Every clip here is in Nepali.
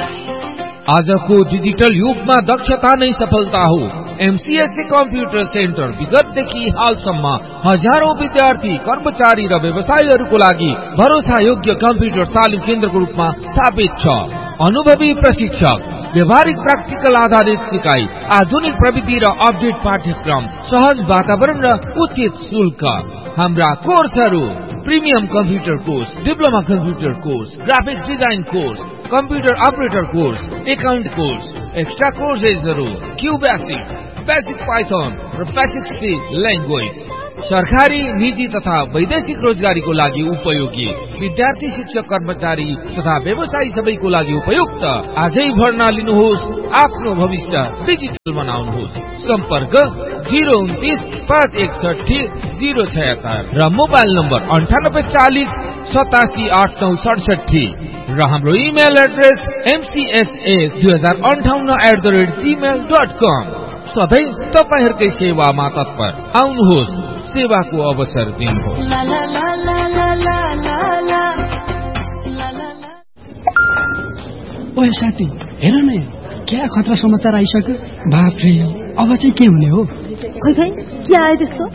आजको डिजिटल युगमा दक्षता नै सफलता हो। एमसीएससी कम्प्युटर सेन्टर विगतदेखि हालसम्म हजारौं विद्यार्थी, कर्मचारी र व्यवसायीहरूको लागि भरोसा योग्य कम्प्युटर तालिम केन्द्रको रूपमा स्थापित छ। अनुभवी प्रशिक्षक, व्यवहारिक प्र्याक्टिकल आधारित सिकाइ, आधुनिक प्रविधि र अपडेट पाठ्यक्रम, सहज वातावरण र उचित शुल्क। हाम्रा कोर्सहरू: premium computer course, diploma computer course, graphics design course, computer operator course, account course. Extra कोर्सेसहरू: Q basic, basic Python र बेसिक सी ल्याङ्ग्वेज। सरकारी, निजी तथा वैदेशिक रोजगारीको लागि उपयोगी। विद्यार्थी, शिक्षक, कर्मचारी तथा व्यवसायी सबैको लागि उपयुक्त। आजै भर्ना लिनुहोस्, आफ्नो भविष्य डिजिटल बनाउनुहोस्। सम्पर्क 029-561-076 र मोबाइल नम्बर 9840878967 र हाम्रो इमेल एड्रेस mcsa2058@gmail.com। सधैँ तपाईहरुकै सेवामा तत्पर। आउनुहोस्, सेवाको अवसर दिनुहोस्। ओए साथी, हेर न, क्या खतरा समाचार आइसक्यो। बाफ रे, अब चाहिँ के हुने हो? खै के आयो त्यस्तो?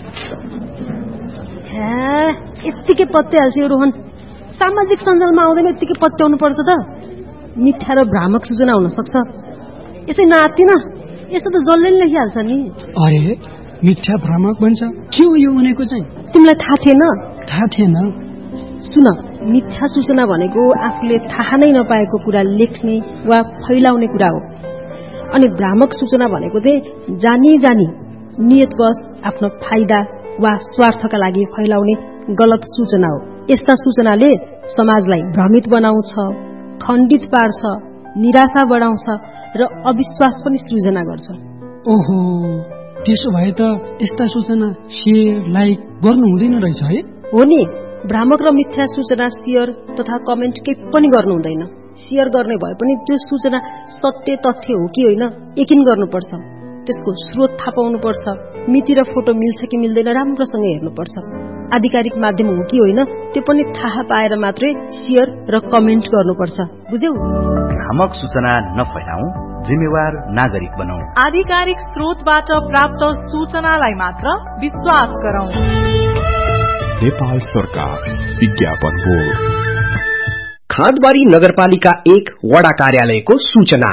यत्तिकै पत्याइहाल्छ यो रोहन। सामाजिक सञ्जालमा आउँदैन यत्तिकै पत्याउनु पर्छ त। मिथ्या र भ्रामक सूचना हुन सक्छ। यसै नातिन, यस्तो त जसले लेखिहाल्छ नि। अरे, मिथ्या भ्रामक भन्छ? के हो यो भनेको चाहिँ? तिमीलाई थाहा थिएन? थाहा थिएन। सुन, मिथ्या सूचना भनेको आफूले थाहा नै नपाएको कुरा लेख्ने वा फैलाउने कुरा हो। अनि भ्रामक सूचना भनेको चाहिँ जानी जानी नियतवश आफ्नो फाइदा वा स्वार्थका लागि फैलाउने गलत सूचना हो। यस्ता सूचनाले समाजलाई भ्रमित बनाउँछ, खण्डित पार्छ, निराशा बढाउँछ र अविश्वास पनि सृजना गर्छ। ओहो, त्यसो भए त यस्ता सूचना शेयर, लाइक गर्नु हुँदैन रहेछ है? हो नि, भ्रामक र मिथ्या सूचना शेयर तथा कमेन्ट केही पनि गर्नु हुँदैन। शेयर गर्ने भए पनि त्यो सूचना सत्य तथ्य हो कि होइन यकिन गर्नुपर्छ। त्यसको स्रोत थाहा पाउनुपर्छ। मिति र फोटो मिल्छ कि मिल्दैन राम्रोसँग हेर्नुपर्छ। आधिकारिक माध्यम हो कि होइन त्यो पनि थाहा पाएर मात्रै शेयर र कमेन्ट गर्नुपर्छ। बुझ्यौ? भ्रामक सूचना नफैलाऊ, जिम्मेवार नागरिक बनाऊ। आधिकारिक स्रोतबाट प्राप्त सूचनालाई मात्र विश्वास गरौं। नेपाल सरकार विज्ञापन बोर्ड। खाँदबारी नगरपालिका 1 वडा कार्यालयको सूचना।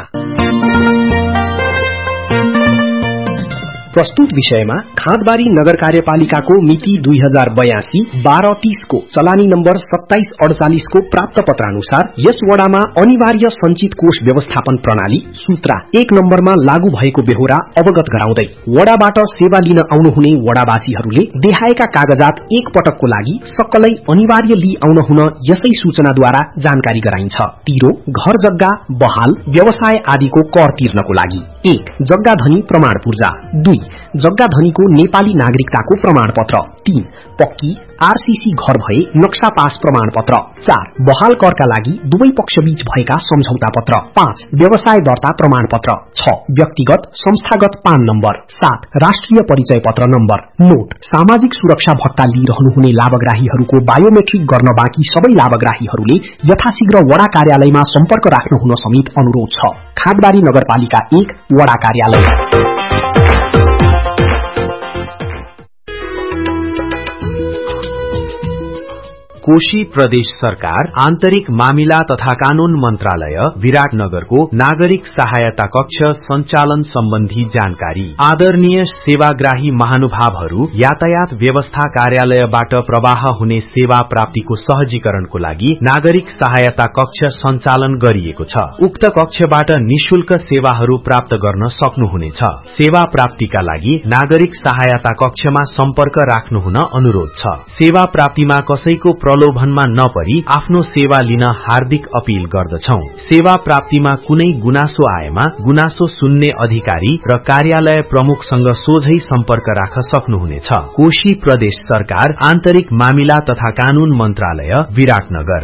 प्रस्तुत विषयमा खाँदबारी नगर कार्यपालिकाको मिति 2082-1230 को चलानी नम्बर 2748 को प्राप्त पत्र अनुसार यस वडामा अनिवार्य सञ्चित कोष व्यवस्थापन प्रणाली सूत्रा 1 नम्बरमा लागू भएको बेहोरा अवगत गराउँदै वडाबाट सेवा लिन आउनुहुने वडावासीहरूले देखाएका कागजात एक पटकको लागि सक्कलै अनिवार्य लिई आउन हुन यसै सूचनाद्वारा जानकारी गराइन्छ। तिरो, घर जग्गा, बहाल, व्यवसाय आदिको कर तिर्नको लागि 1. जग्गा धनी प्रमाण पूर्जा। 2. जग्गा धनीको नेपाली नागरिकताको प्रमाणपत्र। 3. पक्की आरसीसी घर भए नक्सा पास प्रमाणपत्र। 4. बहाल करका लागि दुवै पक्षबीच भएका सम्झौता पत्र। 5. व्यवसाय दर्ता प्रमाणपत्र। 6. व्यक्तिगत संस्थागत पान नम्बर। 7. राष्ट्रिय परिचय पत्र नम्बर। नोट, सामाजिक सुरक्षा भत्ता लिइरहनुहुने लाभग्राहीहरूको बायोमेट्रिक गर्न बाँकी सबै लाभग्राहीहरूले यथाशीघ्र वडा कार्यालयमा सम्पर्क राख्नु हुन समेत अनुरोध छ। खाँदबारी नगरपालिका 1 वडा कार्यालय। कोशी प्रदेश सरकार आन्तरिक मामिला तथा कानून मन्त्रालय विराटनगरको नागरिक सहायता कक्ष सञ्चालन सम्बन्धी जानकारी। आदरणीय सेवाग्राही महानुभावहरू, यातायात व्यवस्था कार्यालयबाट प्रवाह हुने सेवा प्राप्तिको सहजीकरणको लागि नागरिक सहायता कक्ष सञ्चालन गरिएको छ। उक्त कक्षबाट निशुल्क सेवाहरू प्राप्त गर्न सक्नुहुनेछ। सेवा प्राप्तिका लागि नागरिक सहायता कक्षमा सम्पर्क राख्नुहुन अनुरोध छ। सेवा प्राप्तिमा कसैको प्रलोभनमा नपरी आफ्नो सेवा लिन हार्दिक अपील गर्दछौं। सेवा प्राप्तिमा कुनै गुनासो आएमा गुनासो सुन्ने अधिकारी र कार्यालय प्रमुखसँग सोझै सम्पर्क राख्न सक्नुहुनेछ। कोशी प्रदेश सरकार आन्तरिक मामिला तथा कानून मन्त्रालय विराटनगर।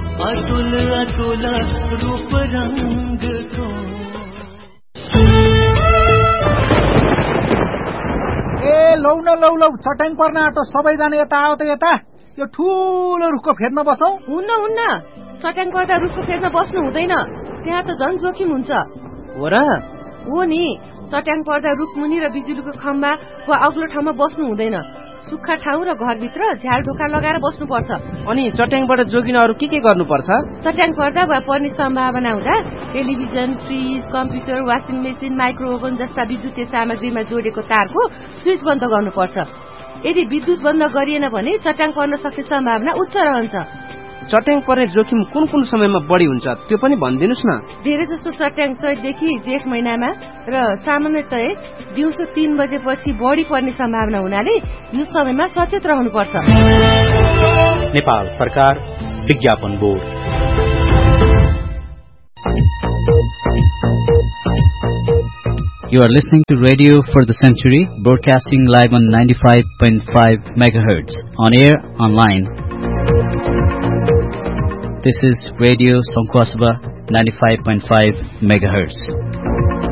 लौ न लौ लौ, चट्याङ पर्न आँटो, सबैजना यता आऊ त यता। यो ठूलो रुखको फेदमा बसौं। हुन्न, चट्याङ पर्दा रुखको फेदमा बस्नु हुँदैन। त्यहाँ त झन् जोखिम हुन्छ। हो र? हो नि, चट्याङ पर्दा रुखमुनि र बिजुलीको खम्बा वा अग्लो ठाउँमा बस्नु हुँदैन। सुक्खा ठाउँ र घरभित्र झ्याल ढोका लगाएर बस्नुपर्छ। अनि चट्याङबाट जोगिन अरू के गर्नुपर्छ? चट्याङ पर्दा वा पर्ने सम्भावना हुँदा television, fridge, computer, washing machine, micro oven जस्ता विद्युतीय सामग्रीमा जोडेको तारको स्विच बन्द गर्नुपर्छ। यदि विद्युत बन्द गरिएन भने चट्याङ पर्न सक्ने सम्भावना उच्च रहन्छ। चट्याङ पर्ने जोखिम कुन समयमा बढी हुन्छ त्यो पनि भनिदिनुस् न। धेरै जसो चट्याङ चैतदेखि जेठ महिनामा र सामान्यतया दिउँसो 3 बजेपछि बढी पर्ने सम्भावना हुनाले यो समयमा सचेत रहनुपर्छ। नेपाल सरकार विज्ञापन board. You are listening to Radio for the Century, broadcasting live on 95.5 MHz, on air, online. This is Radio Songkhwasaba, 95.5 MHz.